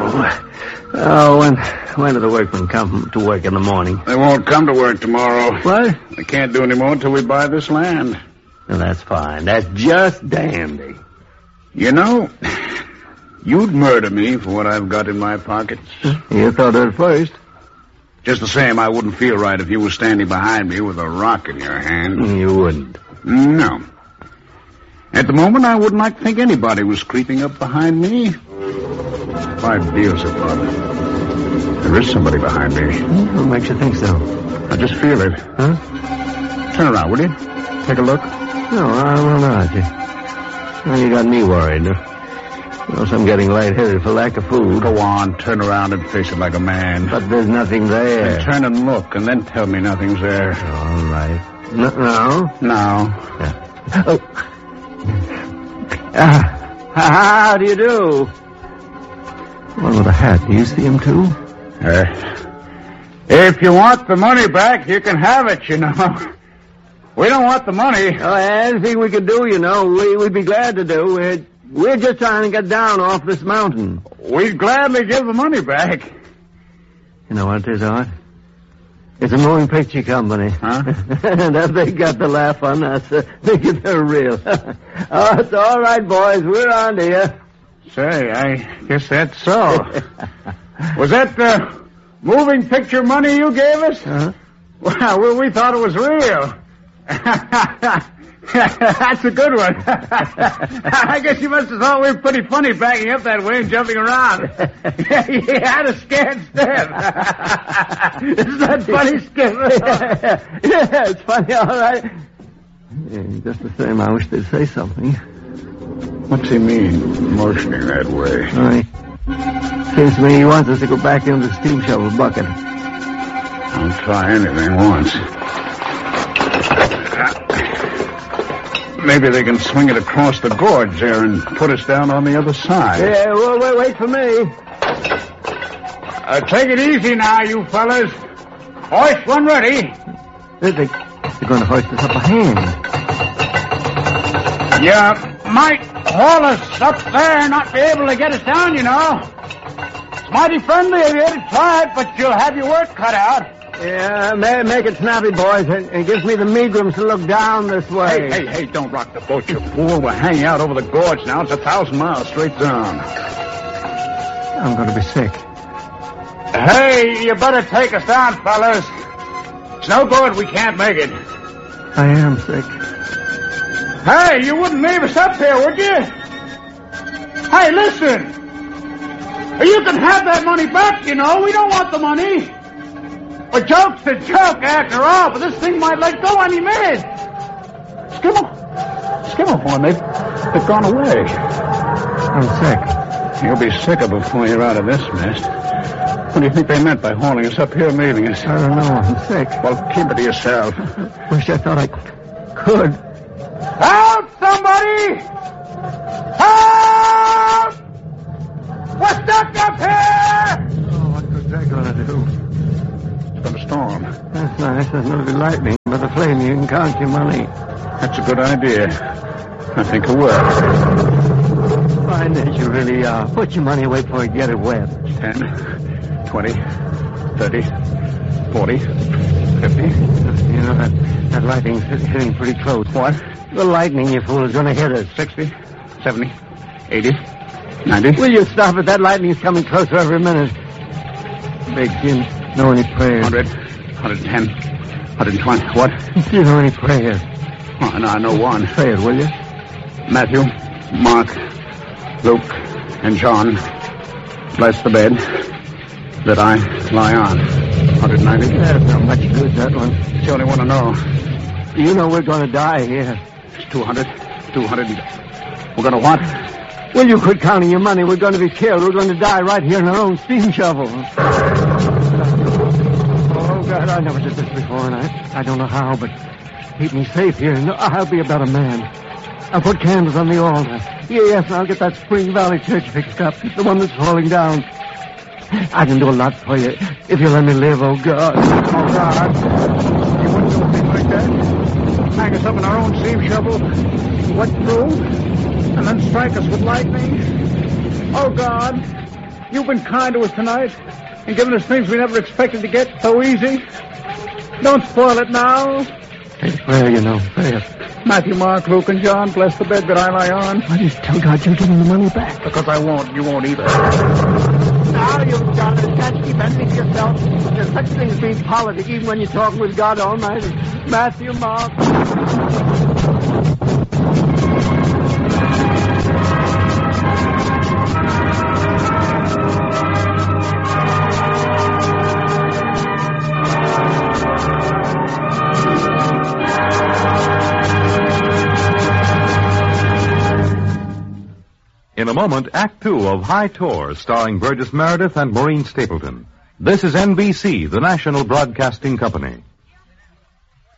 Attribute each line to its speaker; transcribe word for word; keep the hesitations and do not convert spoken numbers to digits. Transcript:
Speaker 1: Oh, when when do the workmen come to work in the morning?
Speaker 2: They won't come to work tomorrow.
Speaker 1: What?
Speaker 2: They can't do any more until we buy this land.
Speaker 1: Well, that's fine. That's just dandy.
Speaker 2: You know, you'd murder me for what I've got in my pockets.
Speaker 1: You thought it first.
Speaker 2: Just the same, I wouldn't feel right if you were standing behind me with a rock in your hand.
Speaker 1: You wouldn't.
Speaker 2: No. At the moment, I wouldn't like to think anybody was creeping up behind me. Five Beelzebub. There is somebody behind me.
Speaker 1: What makes you think so?
Speaker 2: I just feel it.
Speaker 1: Huh?
Speaker 2: Turn around, will you? Take a look.
Speaker 1: No, I will not. You, well, you got me worried. You know, I'm getting lightheaded for lack of food.
Speaker 2: Go on, turn around and face it like a man.
Speaker 1: But there's nothing there.
Speaker 2: Then turn and look, and then tell me nothing's there.
Speaker 1: All right. No? No.
Speaker 2: No.
Speaker 1: Yeah. Oh. Uh, how do you do? One with a hat. Do you see him, too?
Speaker 2: Uh, if you want the money back, you can have it, you know. We don't want the money.
Speaker 1: Oh, anything we could do, you know, we, we'd be glad to do. We're, we're just trying to get down off this mountain.
Speaker 2: We'd gladly give the money back.
Speaker 1: You know what it is, Art? It's a moving picture company.
Speaker 2: Huh?
Speaker 1: And if they got the laugh on us, uh, think they're real. Oh, it's all right, boys. We're on to you.
Speaker 2: Say, I guess that's so. Was that the moving picture money you gave us?
Speaker 1: Uh-huh.
Speaker 2: Well, we, we thought it was real. That's a good one. I guess you must have thought we were pretty funny backing up that way and jumping around. You had a scared step. Isn't that funny, Skipper?
Speaker 1: Yeah, it's funny, all right. Yeah, just the same, I wish they'd say something.
Speaker 2: What's he mean, motioning that way?
Speaker 1: Right. Seems to me he wants us to go back into the steam shovel bucket.
Speaker 2: I'll try anything once. Maybe they can swing it across the gorge there and put us down on the other side.
Speaker 1: Yeah, well, wait, wait for me.
Speaker 2: Uh, take it easy now, you fellas. Hoist one ready.
Speaker 1: They, they, they're going to hoist us up a hand.
Speaker 2: You might haul us up there and not be able to get us down, you know. It's mighty friendly of you to try it, but you'll have your work cut out.
Speaker 1: Yeah, may, make it snappy, boys. It, it gives me the meagrams to look down this way.
Speaker 2: Hey, hey, hey, don't rock the boat, you fool. We're hanging out over the gorge now. It's a thousand miles straight down.
Speaker 1: I'm going to be sick.
Speaker 2: Hey, you better take us down, fellas. It's no good. We can't make it.
Speaker 1: I am sick.
Speaker 2: Hey, you wouldn't leave us up here, would you? Hey, listen. You can have that money back, you know. We don't want the money. A joke's a joke, after all, but this thing might let go any minute. Skimmer. Skimmer, boy, they've, they've gone away.
Speaker 1: I'm sick.
Speaker 2: You'll be sicker before you're out of this mess. What do you think they meant by hauling us up here and leaving us?
Speaker 1: I don't know. I'm sick.
Speaker 2: Well, keep it to yourself.
Speaker 1: Wish I thought I could.
Speaker 2: Help, somebody! Help! We're stuck up here!
Speaker 1: Oh, what was that going to do?
Speaker 2: It's going to storm.
Speaker 1: That's nice. There's no lightning, but the flame, you can count your money.
Speaker 2: That's a good idea. I think it will.
Speaker 1: Fine as you really are. Put your money away before you get it wet.
Speaker 2: Ten, twenty, thirty, forty, fifty.
Speaker 1: You know, that, that lightning's hitting pretty close.
Speaker 2: What?
Speaker 1: The lightning, you fool, is going to hit us.
Speaker 2: Sixty, seventy, eighty, ninety.
Speaker 1: Will you stop it? That lightning's coming closer every minute. Big Jim, know any prayers?
Speaker 2: Hundred, hundred ten, hundred twenty. What?
Speaker 1: Do you know any prayers?
Speaker 2: Oh, no, I know one.
Speaker 1: Say it, will you?
Speaker 2: Matthew, Mark, Luke, and John, bless the bed that I lie on. Hundred ninety.
Speaker 1: That's not much good, that one.
Speaker 2: It's the only one I know.
Speaker 1: You know we're going to die here.
Speaker 2: It's two hundred, two hundred. We're going to what?
Speaker 1: Will you quit counting your money? We're going to be killed. We're going to die right here in our own steam shovel. Oh, God, I never did this before, and I, I don't know how, but keep me safe here, and I'll be a better man. I'll put candles on the altar. Yeah, yes, and I'll get that Spring Valley Church fixed up, the one that's falling down. I can do a lot for you if you let me live, oh, God.
Speaker 2: Oh, God. You wouldn't do a thing like that? Hang us up in our own steam shovel, wet through, and then strike us with lightning? Oh, God. You've been kind to us tonight and given us things we never expected to get so easy. Don't spoil it now.
Speaker 1: It's fair, you know, fair.
Speaker 2: Matthew, Mark, Luke, and John, bless the bed that I lie on.
Speaker 1: Why just tell God you're giving the money back?
Speaker 2: Because I won't. You won't either.
Speaker 1: Now you've done it. Can't keep anything to yourself. There's such things as being politic, even when you're talking with God Almighty. Matthew, Mark.
Speaker 3: In a moment, Act Two of High Tour, starring Burgess Meredith and Maureen Stapleton. This is N B C, the national broadcasting company.